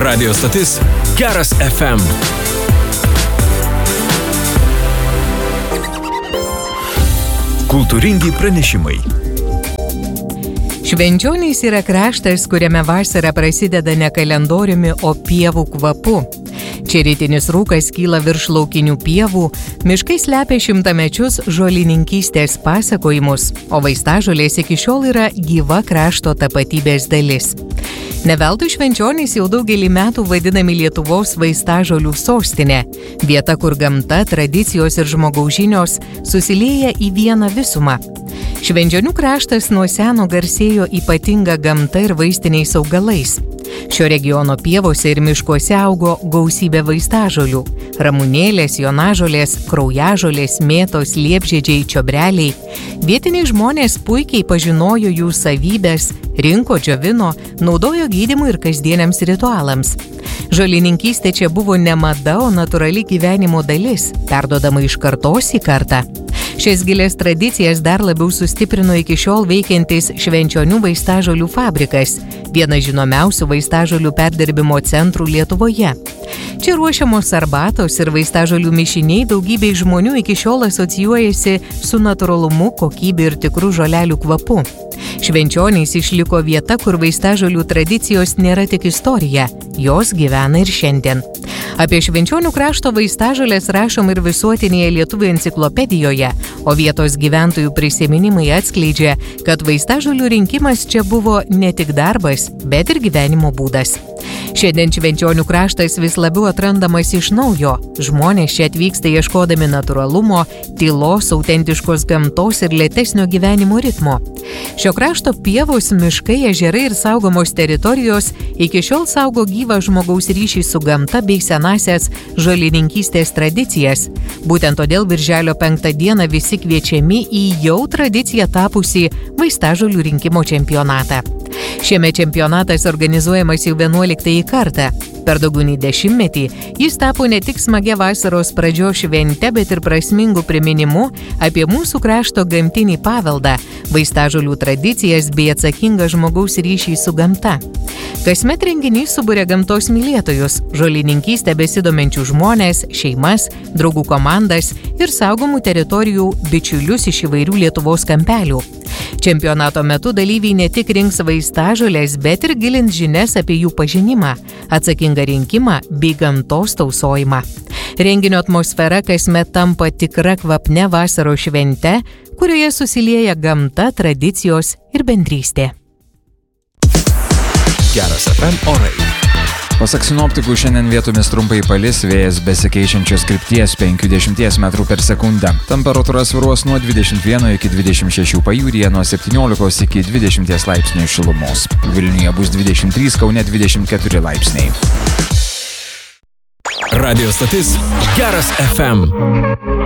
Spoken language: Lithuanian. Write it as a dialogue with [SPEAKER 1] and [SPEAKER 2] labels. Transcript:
[SPEAKER 1] Radio stotis Geras FM. Kultūringi pranešimai.
[SPEAKER 2] Švenčionys yra kraštas, kuriame vasara prasideda ne kalendoriumi, o pievų kvapu. Čia rytinis rūkas kyla virš laukinių pievų, miškai slepia šimtamečius žolininkystės pasakojimus, o vaistažolės iki šiol yra gyva krašto tapatybės dalis. Ne veltui Švenčionys jau daugelį metų vadinami Lietuvos vaistažolių sostinė, vieta, kur gamta, tradicijos ir žmogaus žinios susilieja į vieną visumą. Švenčionių kraštas nuo seno garsėjo ypatinga gamta ir vaistiniais augalais. Šio regiono pievose ir miškuose augo gausybė vaistažolių – ramunėlės, jonažolės, kraujažolės, mėtos, liepžiedžiai, čiobreliai. Vietiniai žmonės puikiai pažinojo jų savybės, rinko, džiovino, naudojo gydymui ir kasdieniams ritualams. Žolininkystė čia buvo ne mada, o natūrali gyvenimo dalis, perduodama iš kartos į kartą. Šias gilias tradicijas dar labiau sustiprino iki šiol veikiantis Švenčionių vaistažolių fabrikas, vienas žinomiausių vaistažolių perdirbimo centrų Lietuvoje. Čia ruošiamos arbatos ir vaistažolių mišiniai daugybei žmonių iki šiol asocijuojasi su natūralumu, kokybė ir tikrų žolelių kvapu. Švenčionys išliko vieta, kur vaistažolių tradicijos nėra tik istorija, jos gyvena ir šiandien. Apie Švenčionių krašto vaistažolės rašom ir visuotinėje Lietuvių enciklopedijoje, o vietos gyventojų prisiminimai atskleidžia, kad vaistažolių rinkimas čia buvo ne tik darbas, bet ir gyvenimo būdas. Šiandien Švenčionių kraštas vis labiau atrandamas iš naujo. Žmonės čia atvyksta ieškodami natūralumo, tylos, autentiškos gamtos ir lėtesnio gyvenimo ritmo. Šio krašto pievos, miškai, ežerai ir saugomos teritorijos iki šiol saugo gyvą žmogaus ryšį su gamta bei senasias žolininkystės tradicijas. Būtent todėl birželio 5 dieną visi kviečiami į jau tradiciją tapusį vaistažolių rinkimo čempionatą. Šiemet čempionatas organizuojamas jau 11 kartą. Per daugiau nei 10 metį jis tapo ne tik smagia vasaros pradžios švente, bet ir prasmingu priminimu apie mūsų krašto gamtinį paveldą, vaistažolių tradicijas bei atsakingą žmogaus ryšį su gamta. Kasmet renginys suburia gamtos mylėtojus, žolininkystę besidominčių žmonės, šeimas, draugų komandas ir saugomų teritorijų bičiulius iš įvairių Lietuvos kampelių. Čempionato metu dalyviai ne tik rinks vaistažolės, bet ir gilins žinias apie jų pažinimą, atsakingą rinkimą bei gamtos tausojimą. Renginio atmosfera kasmet tampa tikra kvapne vasaros švente, kurioje susilieja gamta, tradicijos ir bendrystė.
[SPEAKER 1] Geras FM orai.
[SPEAKER 3] Pasak sinoptikų, šiandien vietomis trumpai palis, vėjas besikeičiančios krypties 50 metrų per sekundę. Temperatūra svyruos nuo 21 iki 26 pajūryje, nuo 17 iki 20 laipsnių šilumos. Vilniuje bus 23, Kaune 24 laipsniai.
[SPEAKER 1] Radio stotis Geras FM.